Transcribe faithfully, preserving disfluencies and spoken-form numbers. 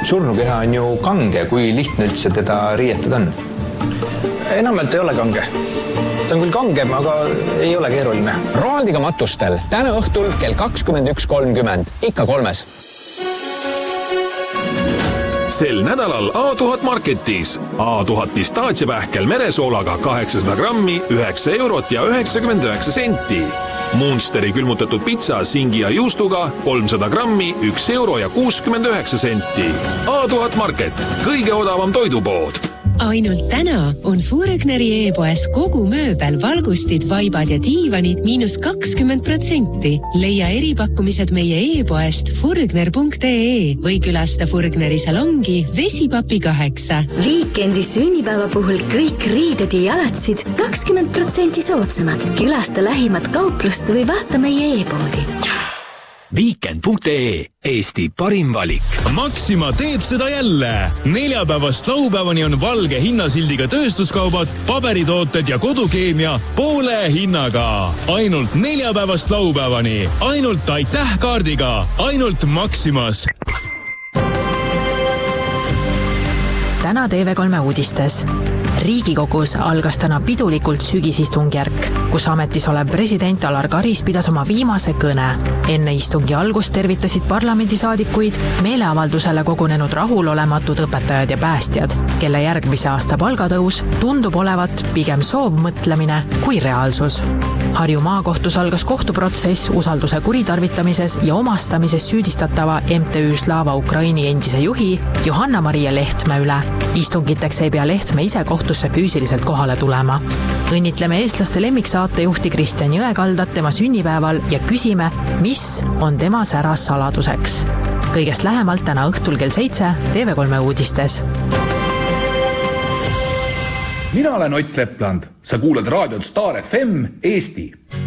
surnukeha on ju kange, kui lihtne üldse teda riietada on? Enamalt ei ole kange. Ta on küll kangem, aga ei ole keeruline. Roaldiga matustel täna õhtul kell kakskümmend üks kolmkümmend, ikka kolmes. Sel nädalal A tuhat Marketis. A tuhat pistaatsiapähkel meresoolaga kaheksasada grammi, üheksa eurot ja üheksakümmend üheksa senti. Munsteri külmutatud pitsa singi ja juustuga kolmsada grammi, üks euro ja kuuskümmend üheksa senti. A tuhat Market, kõige odavam toidupood. Ainult täna on Furgneri e-poes kogu mööbel, valgustid, vaibad ja diivanid miinus kakskümmend protsenti. Leia eripakkumised meie e-poest furgner punkt ee või külasta Furgneri salongi Vesipapi kaheksa. Viikendi sünnipäeva puhul kõik riided ja jalatsid kakskümmend protsenti soodsamad. Külasta lähimat kauplust või vaata meie e-poodi. Viikend punkt ee, Eesti parim valik. Maxima teeb seda jälle. Neljapäevast laupäevani on valge hinnasildiga tööstuskaubad, paberitooted ja kodukeemia poole hinnaga. Ainult neljapäevast laupäevani. Ainult aitäh kaardiga. Ainult Maximas. Täna T V kolme uudistes. Riigikogus algas täna pidulikult sügisistungjärk, kus ametis olev president Alar Karis pidas oma viimase kõne. Enne istungi algust tervitasid parlamendisaadikuid meeleavaldusele kogunenud rahulolematud õpetajad ja päästjad, kelle järgmise aasta palgatõus tundub olevat pigem soovmõtlemine kui reaalsus. Harju maakohtus algas kohtuprotsess usalduse kuritarvitamises ja omastamises süüdistatava M T Ü Slava Ukraini endise juhi Johanna-Maria Lehtme üle. Istungiteks ei pea Lehtme ise kohtusse füüsiliselt kohale tulema. Õnnitleme eestlaste lemmiksaatejuhti Kristjan Jõekaldat tema sünnipäeval ja küsime, mis on tema säras saladuseks. Kõigest lähemalt täna õhtul kell seitse T V kolme uudistes. Mina olen Ott Lepland. Sa kuulad raadiot Star F M Eesti.